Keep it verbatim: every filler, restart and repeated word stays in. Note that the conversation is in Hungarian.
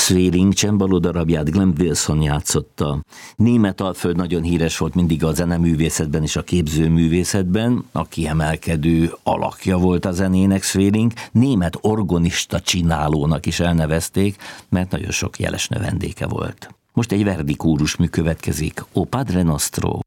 Sweeling csembaló darabját Glenn Wilson játszotta. Német Alföld nagyon híres volt mindig a zeneművészetben és a képzőművészetben, a kiemelkedő alakja volt a zenének Sweeling. Német orgonista csinálónak is elnevezték, mert nagyon sok jeles növendéke volt. Most egy Verdi kórusmű következik, O Padre Nostro.